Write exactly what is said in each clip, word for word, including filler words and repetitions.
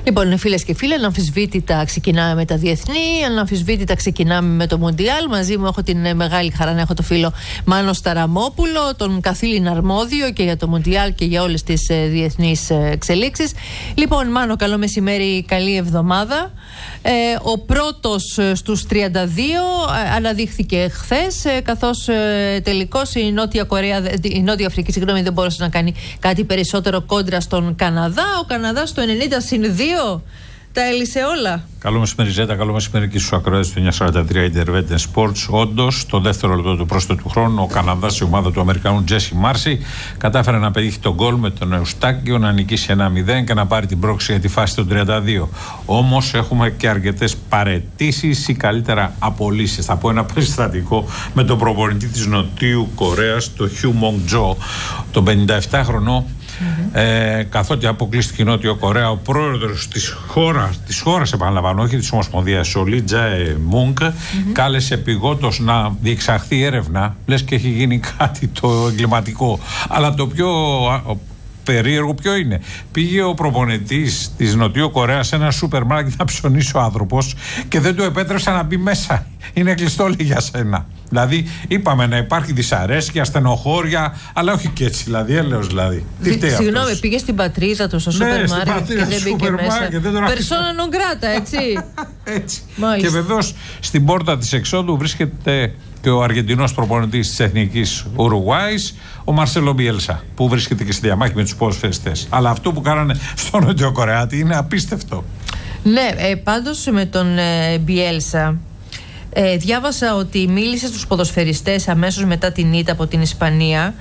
Λοιπόν, φίλες και φίλοι, αναμφισβήτητα ξεκινάμε με τα διεθνή, αναμφισβήτητα ξεκινάμε με το Μουντιάλ. Μαζί μου έχω την μεγάλη χαρά να έχω το φίλο Μάνο Σταραμόπουλο, τον καθήλυνα αρμόδιο και για το Μουντιάλ και για όλες τις ε, διεθνείς ε, εξελίξεις. Λοιπόν, Μάνο, καλό μεσημέρι, καλή εβδομάδα. Ε, ο πρώτος στους τριάντα δύο ε, αναδείχθηκε χθες, ε, καθώς ε, τελικώς η Νότια, Κορέα, η Νότια Αφρική συγγνώμη, δεν μπόρεσε να κάνει κάτι περισσότερο κόντρα στον Καναδά. Ο Καναδάς στο ενενήντα συν δύο τα έλυσε όλα. Καλό μεσημέρι, Ζέτα. Καλό μεσημέρι και στους ακροατές του εννιακόσια σαράντα τρία Intervention Sports. Όντως, το δεύτερο λεπτό του πρόσθετου χρόνου, ο Καναδάς, η ομάδα του Αμερικανού Τζέσι Μάρσι, κατάφερε να πετύχει τον γκολ με τον Εουστάκιο, να νικήσει ένα μηδέν και να πάρει την πρόκληση για τη φάση των τριάντα δύο. Όμως, έχουμε και αρκετές παραιτήσεις ή καλύτερα απολύσεις. Θα πω ένα περιστατικό με τον προπονητή της Νοτιού Κορέας, τον Χιου Μονγκ Τζο, τον πενηνταεφτάχρονο. Mm-hmm. Ε, καθότι αποκλείστηκε η Νότιο Κορέα, ο πρόεδρος της χώρας, της χώρας επαναλαμβάνω, όχι της Ομοσπονδίας, ο Λι Τζαε Μουνγκ, mm-hmm. κάλεσε επειγόντως να διεξαχθεί έρευνα, λες και έχει γίνει κάτι το εγκληματικό. Αλλά το πιο περίεργο ποιο είναι? Πήγε ο προπονητής της Νοτιού Κορέας σε ένα σούπερ μάρκετ να ψωνίσει ο άνθρωπος και δεν του επέτρεψε να μπει μέσα. Είναι κλειστό, λέει, για σένα. Δηλαδή, είπαμε να υπάρχει δυσαρέσκεια, στενοχώρια, αλλά όχι και έτσι. Δηλαδή, έλεος δηλαδή. Συγγνώμη, πήγε στην πατρίδα του στο σούπερ μάρκετ και δεν μπήκε μέσα. Persona non grata, έτσι. έτσι. Και βεβαίως στην πόρτα της εξόδου βρίσκεται και ο Αργεντινός προπονητής της Εθνικής Ουρουγουάης, ο Μαρσέλο Μπιέλσα, που βρίσκεται και στη διαμάχη με τους ποδοσφαιριστές. Αλλά αυτό που κάνανε στο Νότιο Κορεάτη είναι απίστευτο. Ναι, ε, πάντως με τον ε, Μπιέλσα. Ε, διάβασα ότι μίλησε στους ποδοσφαιριστές αμέσως μετά την ήττα από την Ισπανία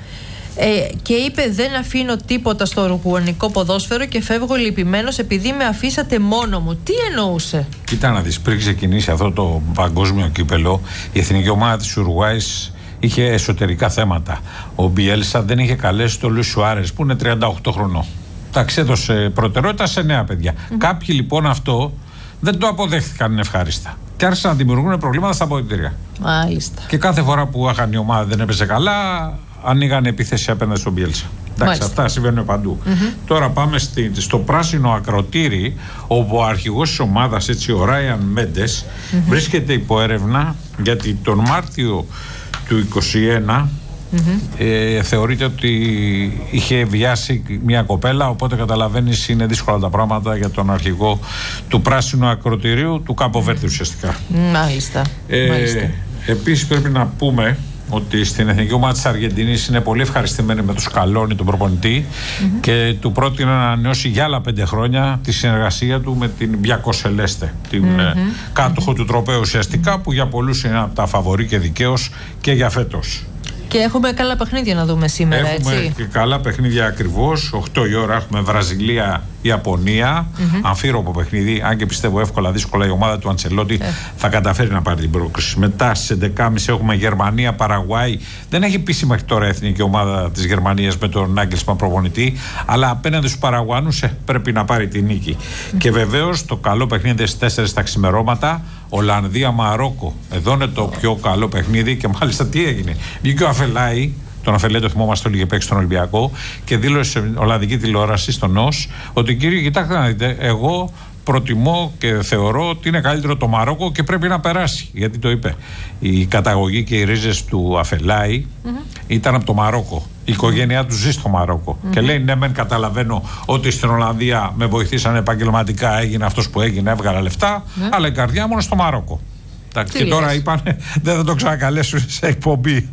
ε, και είπε: δεν αφήνω τίποτα στο ουρουγουανικό ποδόσφαιρο και φεύγω λυπημένος επειδή με αφήσατε μόνο μου. Τι εννοούσε? Κοίτα να δεις, πριν ξεκινήσει αυτό το παγκόσμιο κύπελο, η εθνική ομάδα της Ουρουγουάης είχε εσωτερικά θέματα. Ο Μπιέλσα δεν είχε καλέσει τον Λουίς Σουάρες, που είναι τριάντα οκτώ χρονών. Τα ξέδωσε προτεραιότητα σε νέα παιδιά. Mm-hmm. Κάποιοι λοιπόν αυτό δεν το αποδέχτηκαν ευχάριστα και άρχισαν να δημιουργούν προβλήματα στα αποδυτήρια. Μάλιστα. Και κάθε φορά που είχαν η ομάδα δεν έπαιζε καλά, ανοίγαν επίθεση απέναντι στον Μπιέλσα. Εντάξει, αυτά συμβαίνουν παντού. Mm-hmm. Τώρα πάμε στη, στο πράσινο ακροτήρι, όπου ο αρχηγός της ομάδας, έτσι, ο Ράιαν Μέντες, mm-hmm. βρίσκεται υπό έρευνα γιατί τον Μάρτιο του είκοσι ένα Mm-hmm. Ε, θεωρείται ότι είχε βιάσει μια κοπέλα, οπότε καταλαβαίνεις είναι δύσκολα τα πράγματα για τον αρχηγό του πράσινου ακροτηρίου του Κάπο Βέρντε ουσιαστικά. Μάλιστα. Ε, Μάλιστα. Επίσης πρέπει να πούμε ότι στην εθνική ομάδα της Αργεντινής είναι πολύ ευχαριστημένοι με τον Σκαλόνι, τον προπονητή, mm-hmm. και του πρότεινε να ανανεώσει για άλλα πέντε χρόνια τη συνεργασία του με την Μπιακό Σελέστε, την mm-hmm. κάτοχο mm-hmm. του τροπαίου ουσιαστικά, που για πολλούς είναι από τα φαβορί και δικαίως και για φέτος. Και έχουμε καλά παιχνίδια να δούμε σήμερα, έχουμε έτσι. Και καλά παιχνίδια ακριβώς. οκτώ η ώρα έχουμε Βραζιλία, Ιαπωνία. Mm-hmm. Αμφίροπο παιχνίδι, αν και πιστεύω εύκολα δύσκολα η ομάδα του Αντσελότη ε. θα καταφέρει να πάρει την πρόκριση. Μετά στις έντεκα και μισή έχουμε Γερμανία, Παραγουάη. Δεν έχει πείσει μέχρι τώρα η εθνική ομάδα της Γερμανίας με τον Νάγκελσμαν προπονητή, αλλά απέναντι στους Παραγουάνους ε, πρέπει να πάρει την νίκη. Mm-hmm. Και βεβαίως το καλό παιχνίδι στις τέσσερις τα ξημερώματα. Ολλανδία-Μαρόκο. Εδώ είναι το πιο καλό παιχνίδι και μάλιστα τι έγινε? Βγήκε ο Αφελάη, τον Αφελάη το θυμόμαστε όλοι, είχε παίξει στον Ολυμπιακό, και δήλωσε σε Ολλανδική τηλεόραση, στον ΝΟΣ, ότι κύριε, κοιτάξτε να δείτε, εγώ προτιμώ και θεωρώ ότι είναι καλύτερο το Μαρόκο και πρέπει να περάσει. Γιατί το είπε. Η καταγωγή και οι ρίζες του Αφελάη mm-hmm. ήταν από το Μαρόκο. Η οικογένειά του ζει στο Μαρόκο. Mm-hmm. Και λέει: ναι, μεν καταλαβαίνω ότι στην Ολλανδία με βοηθήσαν επαγγελματικά, έγινε αυτός που έγινε, έβγαλα λεφτά, mm-hmm. αλλά η καρδιά μου είναι στο Μαρόκο. Τι και τώρα είπαν: δεν θα το ξανακαλέσουν σε εκπομπή.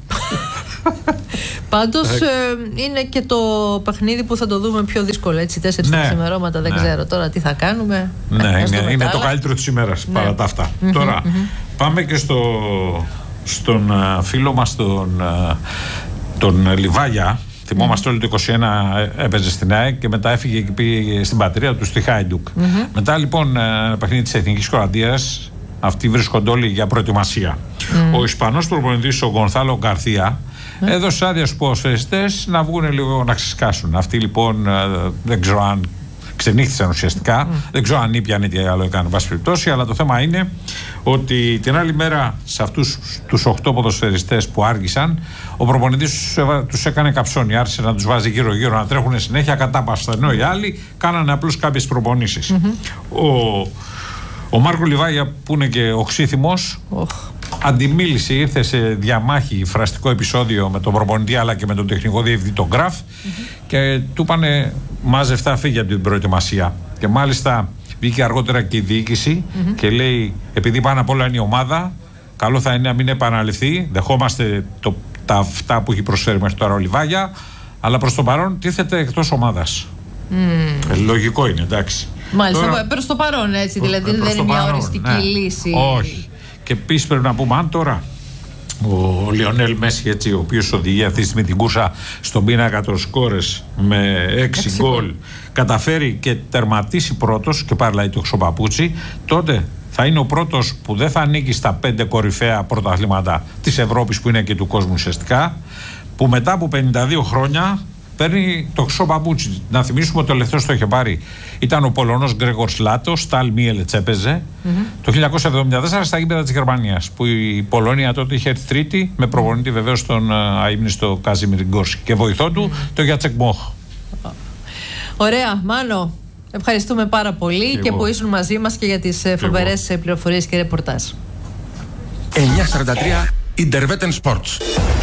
Πάντως ε, είναι και το παιχνίδι που θα το δούμε πιο δύσκολο, έτσι, τέσσερις ναι, ξημερώματα, δεν ναι. ξέρω τώρα τι θα κάνουμε. Ναι, ε, είναι, είναι το καλύτερο της ημέρας, ναι. παρά τα αυτά. Mm-hmm, τώρα mm-hmm. πάμε και στο, στον uh, φίλο μας τον, uh, τον Λιβάγια. Θυμόμαστε mm-hmm. όλοι το είκοσι ένα έπαιζε στην ΑΕΚ και μετά έφυγε και πήγε στην πατρίδα του στη Χάιντουκ. Mm-hmm. Μετά λοιπόν uh, παιχνίδι της Εθνικής Κροατίας, αυτοί βρίσκονται όλοι για προετοιμασία. Mm. Ο Ισπανός προπονητής, ο Γκονθάλο Γκαρθία, mm. έδωσε άδεια στους ποδοσφαιριστές να βγουν λίγο να ξεσκάσουν. Αυτοί λοιπόν δεν ξέρω αν ξενύχθησαν ουσιαστικά, mm. δεν ξέρω αν ήπιαν ή τι άλλο έκανε, βάση περιπτώσει, αλλά το θέμα είναι ότι την άλλη μέρα σε αυτούς τους οκτώ ποδοσφαιριστές που άργησαν, ο προπονητής τους έκανε καψόνι. Άρχισε να τους βάζει γύρω-γύρω να τρέχουν συνέχεια κατάπαυστα. Ενώ οι άλλοι κάνανε απλώς κάποιες προπονήσεις. Mm-hmm. Ο, ο Μάρκο Λιβάγια, που είναι και οξύθυμος, oh. αντιμίλησε, ήρθε σε διαμάχη, φραστικό επεισόδιο με τον προπονητή αλλά και με τον τεχνικό διευθυντή, τον Γκραφ, mm-hmm. και του είπανε μάζευτα, φύγει από την προετοιμασία. Και μάλιστα βγήκε αργότερα και η διοίκηση mm-hmm. και λέει, επειδή πάνω απ' όλα είναι η ομάδα, καλό θα είναι να μην επαναληφθεί. Δεχόμαστε το, τα αυτά που έχει προσφέρει μέχρι τώρα ο Λιβάγια, αλλά προς το παρόν τίθεται εκτός ομάδας. Mm. Ε, λογικό είναι, εντάξει. Μάλιστα, τώρα, προς το παρόν έτσι, δηλαδή προ, δεν είναι μια παρόν, οριστική ναι. λύση. Όχι. Και επίσης πρέπει να πούμε, αν τώρα ο Λιονέλ Μέση, έτσι, ο οποίος οδηγεί αυτή τη στιγμή την κούρσα στον πίνακα των σκόρες με έξι γκολ, καταφέρει και τερματίσει πρώτος και πάρει το χρυσοπαπούτσι, τότε θα είναι ο πρώτος που δεν θα ανήκει στα πέντε κορυφαία πρωταθλήματα της Ευρώπης, που είναι και του κόσμου ουσιαστικά, που μετά από πενήντα δύο χρόνια παίρνει το χρυσό παπούτσι. Να θυμίσουμε ότι ο τελευταίος το είχε πάρει ήταν ο Πολωνός Γκρέγορ Σλάτο, Σταλ Μίελετς έπαιζε, mm-hmm. το χίλια εννιακόσια εβδομήντα τέσσερα στα γήπεδα της Γερμανίας, που η Πολωνία τότε είχε έρθει τρίτη, με προπονητή βεβαίως τον αείμνηστο Κάζιμιρ Γκόρσκι και βοηθό του mm-hmm. το Γιάτσεκ Μόχ. Ωραία, Μάνο. Ευχαριστούμε πάρα πολύ και, και που ήσουν μαζί μας και για τις φοβερές πληροφορίες και ρεπορτάζ. εννιακόσια σαράντα τρία Interwetten Sports.